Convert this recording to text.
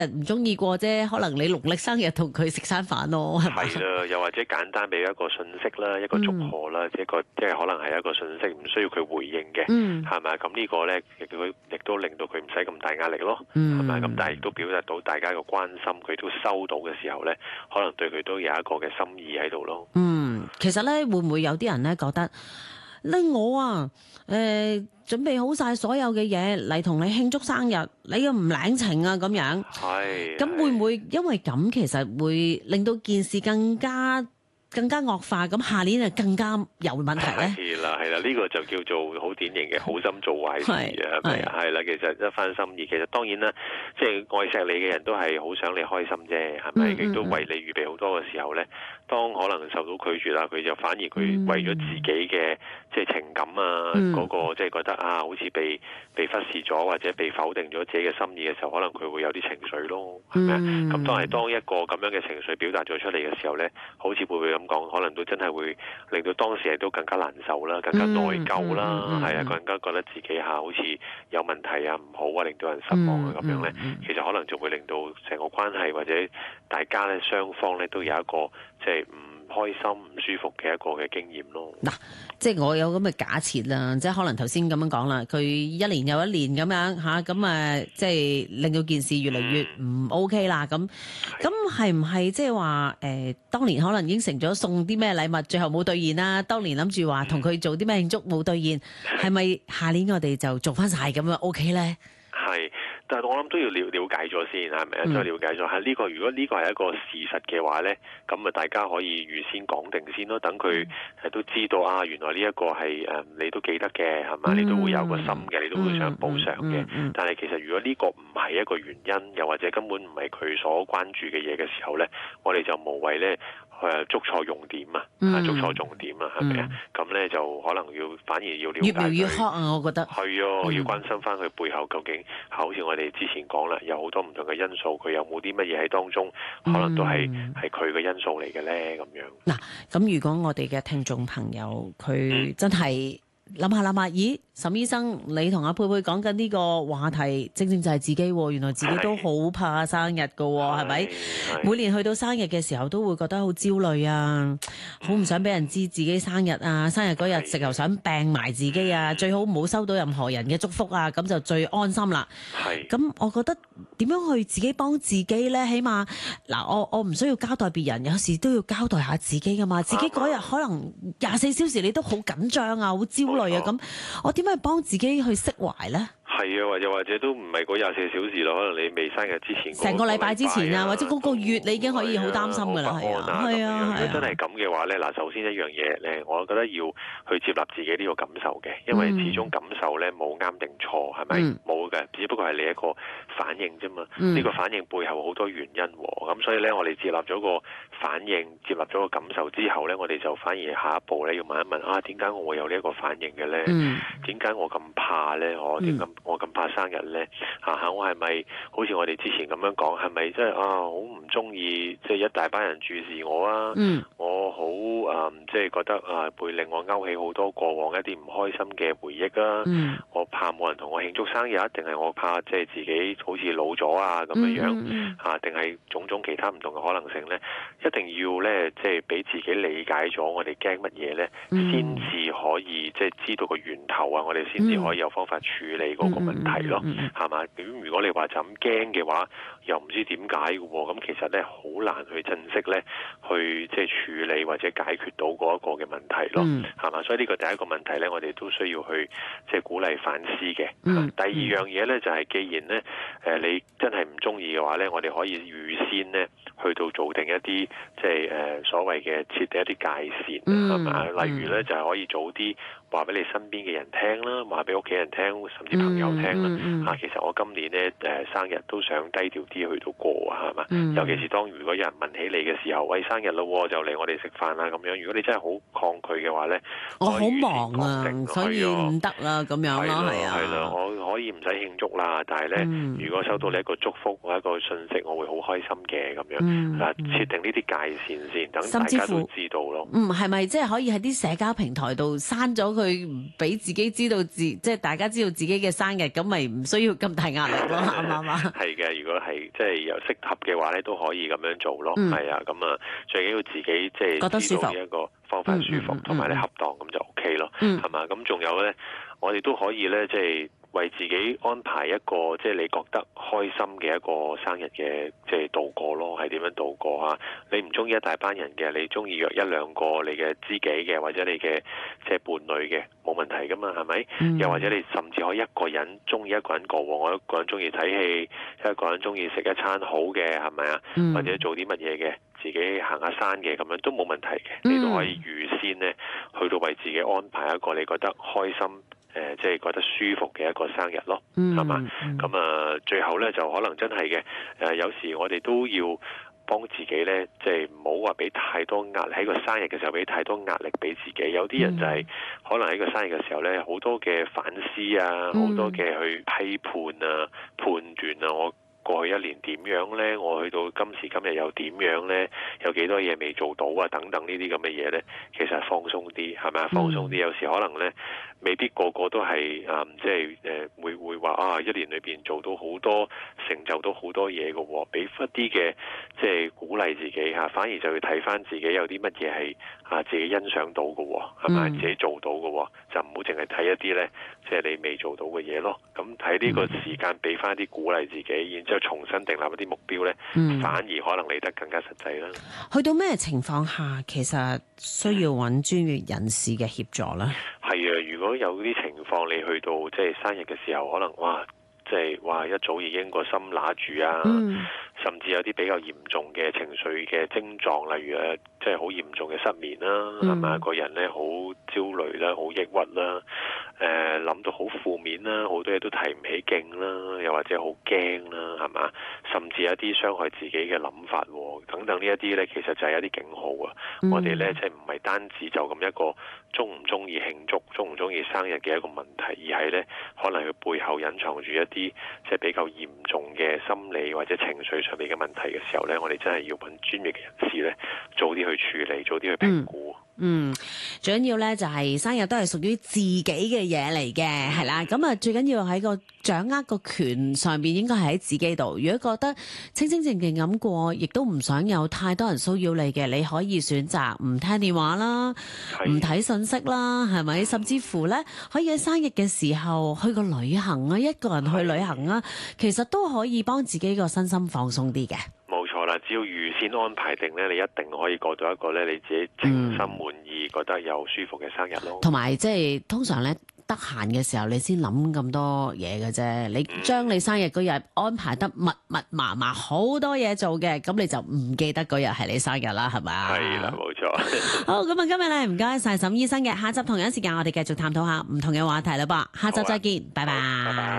唔中意過啫，可能你農曆生日同佢食餐飯咯，係咪？ 係啦，又或者簡單俾一個信息啦，一個祝賀啦，即係可能係一個信息，唔需要佢回應嘅，係咪？咁呢個咧，亦都令到佢唔使咁大壓力咯，係咪？咁但係亦都表達到大家嘅關心，佢都收到嘅時候咧，可能對佢都有一個嘅心意喺度咯。 其實咧，會唔會有啲人咧覺得咧我啊，準備好晒所有嘅嘢嚟同你慶祝生日，你又唔領情啊咁樣？ 係。 咁會唔會因為咁，其實會令到件事更加惡化？咁下年就更加有問題咧？ 係啦，呢個就叫做好典型嘅好心做壞事啊，係咪啊？係啦，其實一番心意，其實當然啦，即係愛錫你嘅人都係好想你開心啫，係咪？亦都為你預備好多嘅時候咧，當可能受到拒絕啦，佢就反而佢為咗自己嘅即係情感啊，嗰個即係覺得啊，好似被忽視咗或者被否定咗自己嘅心意嘅時候，可能佢會有啲情緒咯，係咪啊？咁當一個咁樣嘅情緒表達咗出嚟嘅時候咧，好似會唔會咁講，可能都真係會令到當事人都更加難受啦，更加內疚啦，係啊，更加覺得自己好似有問題啊，唔好啊，令到人失望啊咁樣咧，其實可能就會令到成個關係或者大家咧雙方咧都有一個即係唔開心、唔舒服嘅一個嘅經驗咯。 嗱，即係我有咁嘅假設啦，即係可能頭先咁樣講啦，佢一年又一年咁樣嚇，咁即係令到件事越嚟越唔 OK 啦。咁係唔係即係話當年可能應承咗送啲咩禮物，最後冇兌現啦？當年諗住話同佢做啲咩慶祝冇兌現，係咪下年我哋就做翻晒咁樣 OK 咧？ 係。但係我諗都要了解咗先，係咪啊？再了解咗係呢個，如果呢個係一個事實嘅話咧，咁啊大家可以預先講定先咯，等佢都知道啊，原來呢一個係你都記得嘅，係嘛？你都會有個心嘅，你都會想補償嘅。但係其實如果呢個唔係一個原因，又或者根本唔係佢所關注嘅嘢嘅時候咧，我哋就無謂咧捉錯用點啊，捉錯重點啊，係咪啊？咁咧就可能反而要了解佢。越描越黑啊！我覺得係啊，要關心翻佢背後究竟好似我哋之前講啦，有好多唔同嘅因素，佢有冇啲乜嘢喺當中，可能都係佢嘅因素嚟嘅咧，咁樣。嗱， 咁如果我哋嘅聽眾朋友佢真係諗下，咦，沈醫生，你同阿佩佩講緊呢個話題，正正就係自己，原來自己都好怕生日噶，係咪？每年去到生日嘅時候，都會覺得好焦慮啊，好唔想俾人知自己生日啊，生日嗰日直頭想病埋自己啊，最好唔好收到任何人嘅祝福啊，咁就最安心啦。咁我覺得點樣去自己幫自己呢？起碼嗱，我唔需要交代別人，有時都要交代下自己噶嘛。自己嗰日可能24小時你都好緊張啊，好焦慮啊，咁我點樣幫自己去釋懷呢？ 係啊，或者都唔係嗰24小時咯，可能你未生日之前成個禮拜之前啊，或者嗰個月你已經可以好擔心噶啦，係啊。 如果真係咁嘅話咧，嗱，首先一樣嘢咧，我覺得要去接納自己呢個感受嘅，因為始終感受咧冇啱定錯，係咪？冇嘅，只不過係你一個反應啫嘛。呢個反應背後好多原因喎，咁所以咧，我哋接納咗個反應，接納咗個感受之後咧，我哋就反而下一步咧要問一問啊，點解我會有呢一個反應嘅咧？點解我咁怕咧？我咁怕生日咧？我係咪好似我哋之前咁樣講？係咪即係好唔中意即係一大班人注視我啊？我好即係覺得會令我勾起好多過往一啲唔開心嘅回憶啊！我怕冇人同我慶祝生日，定係我怕即係自己好似老咗啊咁樣定係種種其他唔同嘅可能性咧？一定要咧即係俾自己理解咗我哋驚乜嘢咧，先至可以即係知道個源頭啊！我哋先至可以有方法處理嗰個問題咯，係嘛？咁如果你話就咁驚嘅話，又唔知點解嘅喎，咁其實咧好難去正式咧去即係處理或者解決到嗰一個嘅問題咯，係嘛？所以呢個第一個問題咧，我哋都需要去即係鼓勵反思嘅。第二樣嘢咧就係，既然咧你真係唔中意嘅話咧，我哋可以預先咧去到做定一啲即係所謂嘅設定一啲界線，係嘛？例如咧就係可以早啲話俾你身邊嘅人聽啦，話俾屋企人聽，甚至朋友聽啦。其實我今年咧生日都想低調啲去到過啊，係嘛？尤其是當如果有人問起你嘅時候，喂，生日咯，就嚟我哋食飯啦咁樣。如果你真係好抗拒嘅話咧， 我好忙啊，所以唔得啦咁樣咯，係啊。 係啦，我可以唔使慶祝啦，但係咧，如果收到你一個祝福或一個信息，我會好開心嘅咁樣。嗱，設定呢啲界線先，等大家都知道咯。 係咪即係可以喺啲社交平台度刪咗佢唔俾自己知道即係大家知道自己嘅生日，咁咪唔需要咁大壓力咯，啱唔啱啊？ 係嘅，如果係即係有適合嘅話咧，都可以咁樣做咯。係啊，咁啊，最緊要自己即係覺得舒服， 知道一個方法舒服，同埋咧恰當咁就 OK 咯。係嘛？咁仲有咧，我哋都可以咧，即係為自己安排一個即係你覺得開心嘅一個生日嘅即係度過咯，係點樣度過啊？你唔中意一大班人嘅，你中意約一兩個你嘅知己嘅，或者你嘅即係伴侶嘅，冇問題噶嘛，係咪？又或者你甚至可以一個人中意一個人過，我一個人中意睇戲，一個人中意食一餐好嘅，係咪啊？或者做啲乜嘢嘅，自己行下山嘅，咁樣都冇問題嘅。你都可以預先呢，去到為自己安排一個你覺得開心。即係覺得舒服嘅一個生日咯，係嘛？咁啊，最後呢，就可能真係嘅，有時我哋都要幫自己呢，即係唔好話俾太多壓力喺個生日嘅時候俾太多壓力俾自己。有啲人就係可能喺個生日嘅時候呢，好多嘅反思啊，好多嘅去批判啊、判斷啊，我過去一年點樣呢？我去到今時今日又點樣呢？有幾多嘢未做到啊？等等呢啲咁嘅嘢呢，其實係放鬆啲，係咪啊？放鬆啲，有時可能呢，未必個個都係即係會話啊，一年裏邊做到好多，成就到好多嘢嘅喎，俾一啲嘅即係鼓勵自己嚇，反而就要睇翻自己有啲乜嘢係自己欣賞到嘅喎，係咪？自己做到嘅喎，就唔好淨係睇一啲呢，即係你未做到嘅嘢咯。咁喺呢個時間俾翻啲鼓勵自己，然之後重新訂立一啲目標呢，反而可能嚟得更加實際啦。 去到咩情況下，其實需要揾專業人士嘅協助呢？ 係啊，如果有啲情況，你去到即係生日嘅時候，可能哇，即係話一早已經個心揦住啊，甚至有啲比較嚴重嘅情緒嘅症狀，例如即係好嚴重嘅失眠啦，係咪？個人咧好焦慮啦，好抑鬱啦，諗到好負面啦，好多嘢都提唔起勁啦，又或者好驚啦，係嘛？甚至有一啲傷害自己嘅諗法等等呢一啲咧，其實就係一啲警號啊！我哋咧即係唔係單止就咁一個中唔中意慶祝、中唔中意生日嘅一個問題，而係咧可能佢背後隱藏住一啲即係比較嚴重嘅心理或者情緒上面嘅問題嘅時候咧，我哋真係要揾專業嘅人士咧，早啲去處理，早啲去評估。 最緊要咧就係生日都係屬於自己嘅嘢嚟嘅，係啦。咁啊，最緊要喺個掌握個權上邊，應該係喺自己度。如果覺得清清靜靜咁過，亦都唔想有太多人騷擾你嘅，你可以選擇唔聽電話啦，唔睇信息啦，係咪？甚至乎咧，可以喺生日嘅時候去個旅行啊，一個人去旅行啊，其實都可以幫自己個身心放鬆啲嘅。 冇錯啦，只要預先安排定咧，你一定可以過到一個咧你自己靜心滿意、覺得又舒服嘅生日咯。 同埋即係通常咧，得閒嘅時候你先諗咁多嘢嘅啫。你將你生日嗰日安排得密密麻麻，好多嘢做嘅，咁你就唔記得嗰日係你生日啦，係咪啊？ 係啦，冇錯。 好，咁啊，今日咧唔該晒沈醫生嘅，下集同樣時間我哋繼續探討下唔同嘅話題啦噃。下集再見，拜拜。